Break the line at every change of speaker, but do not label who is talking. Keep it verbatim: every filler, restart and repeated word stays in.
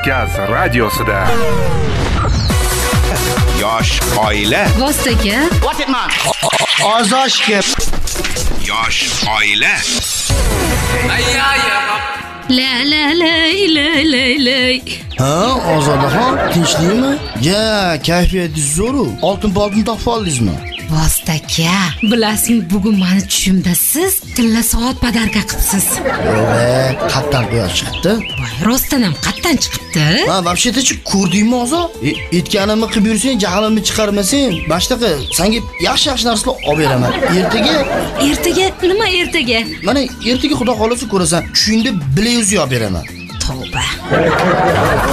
Kavkaz radiosida. Yosh oila.
Vostaga.
What it man?
Ozoshga.
Yosh oila.
La la la la la la.
Ha, Ozodaxon, tinchlikmi? Ja, kayfiyatingiz zo'r-u. Oltin-poltin topib oldingizmi?
Vostaga. Bilasing, bugun meni tushimda siz tilla soat podarka qilibsiz.
Yo'q, qatdan quyosh chiqibdi.
Voy, rostdan ham qatdan chiqibdi?
Ha, вообще-то-chi ko'rdingmi Ozo? Aytganimni qilib yursang, jahlimni chiqarmasang, boshqa senga yaxshi-yaxshi narsalar olib beraman. Ertaga,
Ertaga nima ertaga?
mana ertaga xudo xolasa ko'rasan, tushingda bila yuzi olib beraman.
Tavba.